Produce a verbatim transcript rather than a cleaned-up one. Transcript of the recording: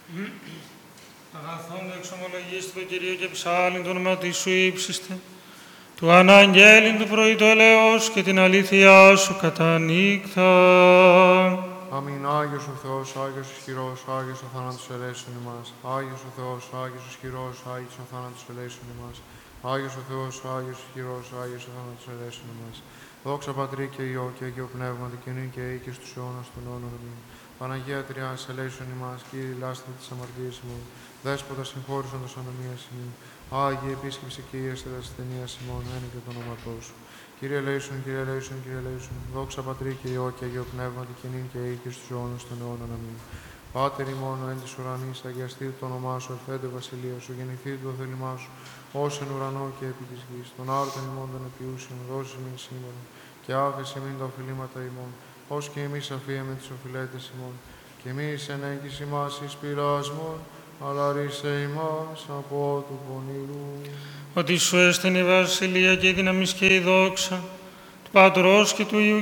Αγαθόν εξομολογήστε το Κυρίο και ψάλλην το όνομα της σου ύψιστε, του αναγγέλην του πρωί το ελαιός και την αλήθειά σου κατά νύχτα. Αμήν. Άγιος ο Θεός, Άγιος ισχυρός, Άγιος ο θάνατος ελέησον ημάς. Άγιος ο Θεός, Άγιος ισχυρός, Άγιος ο θάνατος ελέησον ημάς. Άγιος ο Θεός, Άγιος ισχυρός, Άγιος ο θάνατος ελέησον ημάς. Δόξα Πατρί και Υιό και Αγίο Πνεύματι και νυν και αεί και στους αιώνας των αιώνων. Αμήν. Παναγία Τριάς, ελέησον ημάς, Κύριε λάσθη της αμαρτίας ημών. Δέσποτα συγχώρησον τας ανομίας ημών. Άγιε επίσκεψε και ίεστε τας ασθενείας ημών, ένι και το όνοματό σου. Κύριε ελέησον, Κύριε ελέησον, Κύριε ελέησον. Δόξα Πατρί και Υιό και Αγίο Πνεύματι και νυν και αεί και στους αιώνας των αιώνων. Αμήν. Πάτερ ημών εν της ουρανής, αγιαστεί το όνομά σου, ερθέντε βασιλεία σου, γεννηθεί το θέλημά σου, ως εν ουρανό και επί της γης. Τον άρτον ημών των επιούσιων, δώσει μην σήμερα, και άφησε μην τα οφειλήματα ημών, ως και εμείς αφίεμε τις οφειλέτες ημών. Και εμείς εν έγκυση μας εις πειρασμόν, αλλά ρίσε ημάς από του πονηρού. Ότι σου έστειν η βασιλεία και η δύναμις και η δόξα, του Πατρός και του Υιού